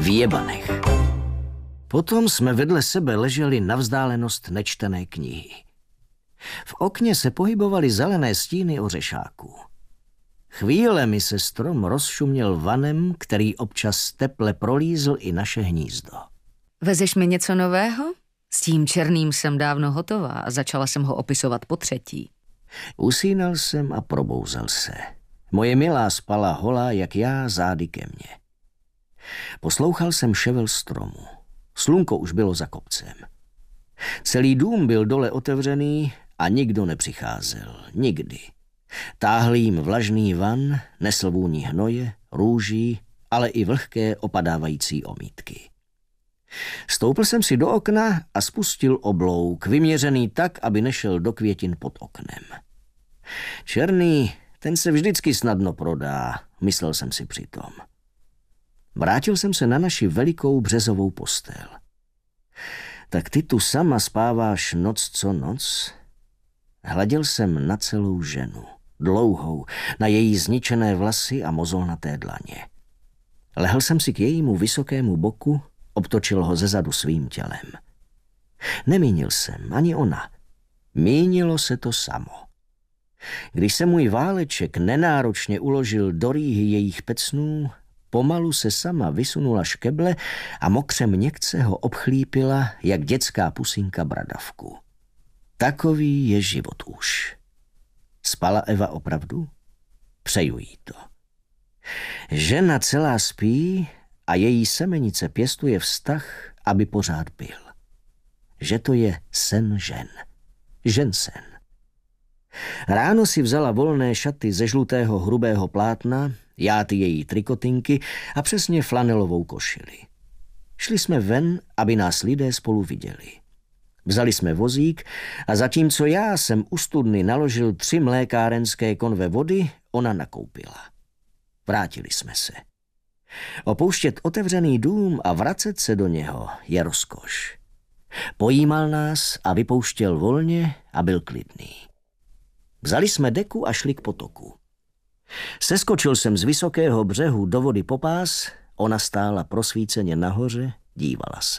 v jebanech. Potom jsme vedle sebe leželi na vzdálenost nečtené knihy. V okně se pohybovaly zelené stíny ořešáků. Chvílemi se strom rozšuměl vanem, který občas teple prolízl i naše hnízdo. Vezeš mi něco nového? S tím černým jsem dávno hotová a začala jsem ho opisovat potřetí. Usínal jsem a probouzel se. Moje milá spala holá, jak já, zády ke mně. Poslouchal jsem ševel stromu. Slunko už bylo za kopcem. Celý dům byl dole otevřený a nikdo nepřicházel. Nikdy. Táhl jim vlažný van, nesl vůni hnoje, růží, ale i vlhké opadávající omítky. Stoupl jsem si do okna a spustil oblouk, vyměřený tak, aby nešel do květin pod oknem. Černý, ten se vždycky snadno prodá, myslel jsem si přitom. Vrátil jsem se na naši velikou březovou postel. Tak ty tu sama spáváš noc co noc? Hleděl jsem na celou ženu, dlouhou, na její zničené vlasy a mozolnaté dlaně. Lehl jsem si k jejímu vysokému boku, obtočil ho zezadu svým tělem. Nemínil jsem, ani ona. Mínilo se to samo. Když se můj váleček nenáročně uložil do rýhy jejich pecnů, pomalu se sama vysunula škeble a mokře měkce ho obchlípila, jak dětská pusinka bradavku. Takový je život už. Spala Eva opravdu? Přeju jí to. Žena celá spí a její semenice pěstuje vztah, aby pořád byl. Že to je sen žen. Žensen. Ráno si vzala volné šaty ze žlutého hrubého plátna, já ty její trikotinky a přesně flanelovou košili. Šli jsme ven, aby nás lidé spolu viděli. Vzali jsme vozík a zatímco já jsem u studny naložil 3 mlékárenské konve vody, ona nakoupila. Vrátili jsme se. Opouštět otevřený dům a vracet se do něho je rozkoš. Pojímal nás a vypouštěl volně a byl klidný. Vzali jsme deku a šli k potoku. Seskočil jsem z vysokého břehu do vody po pás, ona stála prosvíceně nahoře, dívala se.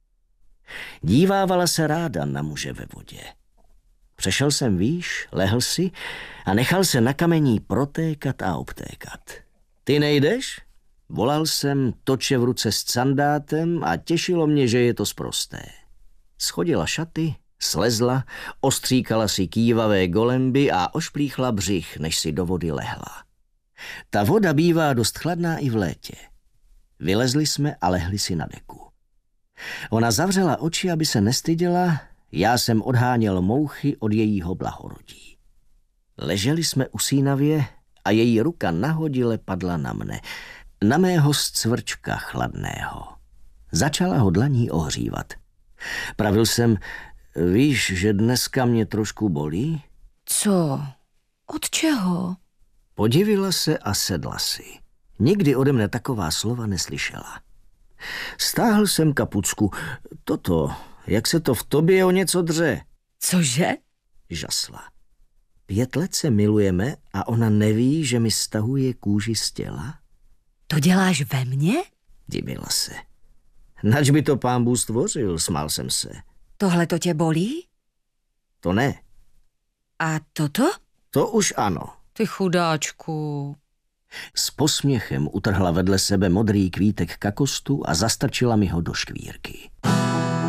Dívávala se ráda na muže ve vodě. Přešel jsem výš, lehl si a nechal se na kamení protékat a obtékat. Ty nejdeš? Volal jsem, toče v ruce s candátem a těšilo mě, že je to sprosté. Schodila šaty, slezla, ostříkala si kývavé golemby a ošplíchla břich, než si do vody lehla. Ta voda bývá dost chladná i v létě. Vylezli jsme a lehli si na deku. Ona zavřela oči, aby se nestyděla, já jsem odháněl mouchy od jejího blahorodí. Leželi jsme usínavě a její ruka nahodile padla na mne, na mého scvrčka chladného. Začala ho dlaní ohřívat. Pravil jsem, víš, že dneska mě trošku bolí? Co? Od čeho? Podivila se a sedla si. Nikdy ode mne taková slova neslyšela. Stáhl jsem kapucku. Toto, jak se to v tobě o něco dře. Cože? Žasla. 5 let se milujeme a ona neví, že mi stahuje kůži z těla? To děláš ve mně? Divila se. Nač by to pán Bůh stvořil, smál jsem se. Tohle to tě bolí? To ne. A toto? To už ano. Ty chudáčku. S posměchem utrhla vedle sebe modrý kvítek kakostu a zastrčila mi ho do škvírky.